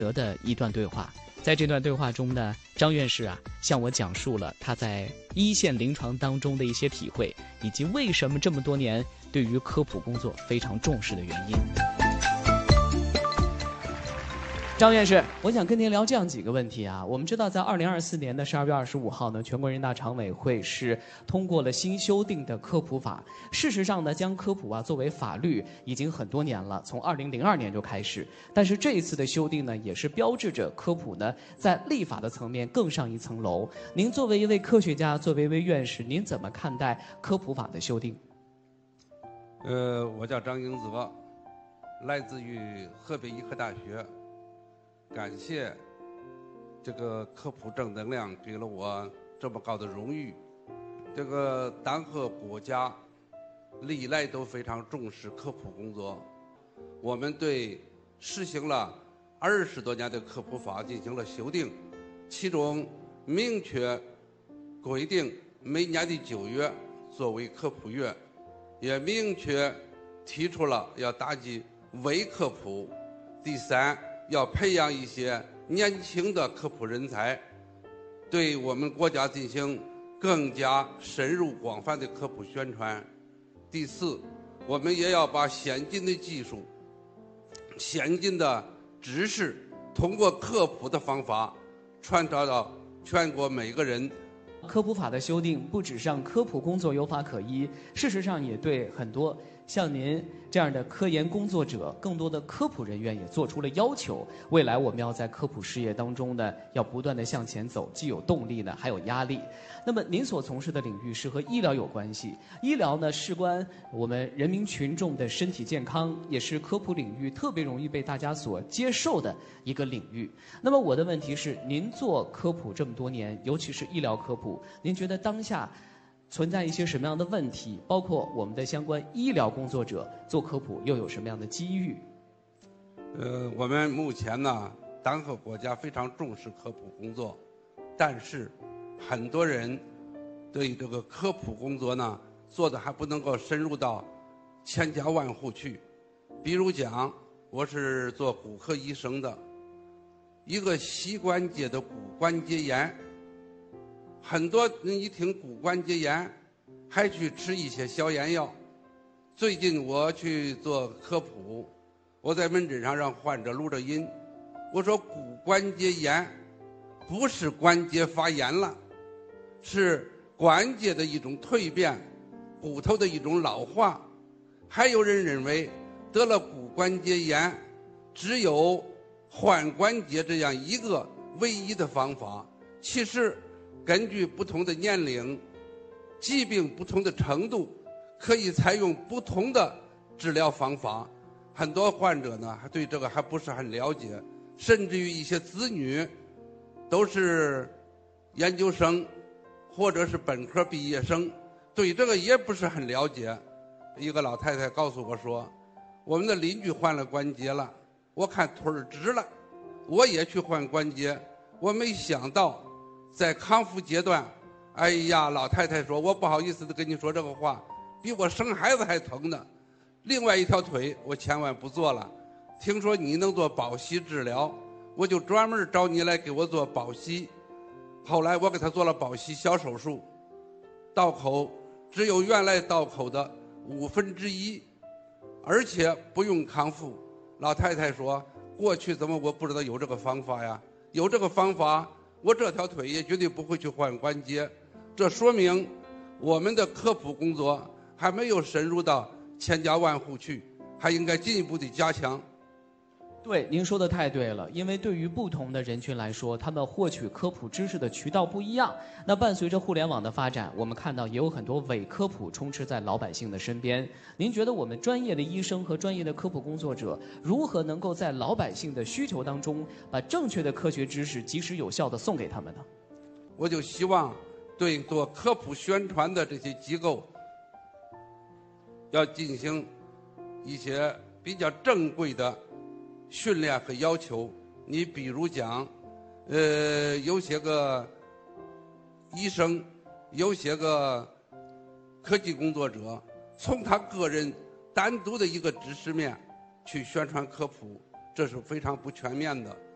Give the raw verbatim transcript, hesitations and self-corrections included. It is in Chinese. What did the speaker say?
得的一段对话。在这段对话中呢，张院士啊向我讲述了他在一线临床当中的一些体会，以及为什么这么多年对于科普工作非常重视的原因。张院士，我想跟您聊这样几个问题啊。我们知道，在二零二四年的十二月二十五号呢，全国人大常委会是通过了新修订的科普法。事实上呢，将科普啊作为法律已经很多年了，从二零零二年就开始。但是这一次的修订呢，也是标志着科普呢在立法的层面更上一层楼。您作为一位科学家，作为一位院士，您怎么看待科普法的修订？ 呃，我叫张英泽，来自于河北医科大学。感谢这个科普正能量给了我这么高的荣誉。这个党和国家历来都非常重视科普工作，我们对实行了二十多年的科普法进行了修订，其中明确规定每年的九月作为科普月，也明确提出了要打击伪科普。第三，要培养一些年轻的科普人才，对我们国家进行更加深入广泛的科普宣传。第四，我们也要把先进的技术、先进的知识通过科普的方法传达到全国每个人。 科普法的修订不只让科普工作有法可依，事实上也对很多像您这样的科研工作者，更多的科普人员也做出了要求。未来我们要在科普事业当中呢，要不断的向前走，既有动力呢，还有压力。那么您所从事的领域是和医疗有关系，医疗呢事关我们人民群众的身体健康，也是科普领域特别容易被大家所接受的一个领域。那么我的问题是，您做科普这么多年，尤其是医疗科普，您觉得当下存在一些什么样的问题？包括我们的相关医疗工作者做科普又有什么样的机遇？ 呃，我们目前呢，党和国家非常重视科普工作，但是很多人对这个科普工作呢做的还不能够深入到千家万户去。比如讲，我是做骨科医生的，一个膝关节的骨关节炎，很多人一听骨关节炎还去吃一些消炎药。最近我去做科普，我在门诊上让患者录着音，我说骨关节炎不是关节发炎了，是关节的一种蜕变，骨头的一种老化。还有人认为得了骨关节炎只有换关节这样一个唯一的方法。其实根据不同的年龄、疾病不同的程度，可以采用不同的治疗方法。很多患者呢还对这个还不是很了解，甚至于一些子女都是研究生或者是本科毕业生，对这个也不是很了解。一个老太太告诉我说，我们的邻居换了关节了，我看腿儿直了，我也去换关节。我没想到在康复阶段，哎呀，老太太说，我不好意思的跟你说这个话，比我生孩子还疼呢。另外一条腿我千万不做了，听说你能做保息治疗，我就专门找你来给我做保息。后来我给他做了保息小手术，刀口只有原来刀口的五分之一，而且不用康复。老太太说，过去怎么我不知道有这个方法呀？有这个方法，我这条腿也绝对不会去换关节。这说明我们的科普工作还没有深入到千家万户去，还应该进一步的加强。 对，您说的太对了。因为对于不同的人群来说，他们获取科普知识的渠道不一样。那伴随着互联网的发展，我们看到也有很多伪科普充斥在老百姓的身边。您觉得我们专业的医生和专业的科普工作者如何能够在老百姓的需求当中，把正确的科学知识及时有效地送给他们呢？ 我就希望对做科普宣传的这些机构要进行一些比较正规的训练和要求。你比如讲，呃，有些个医生，有些个科技工作者，从他个人单独的一个知识面去宣传科普，这是非常不全面的。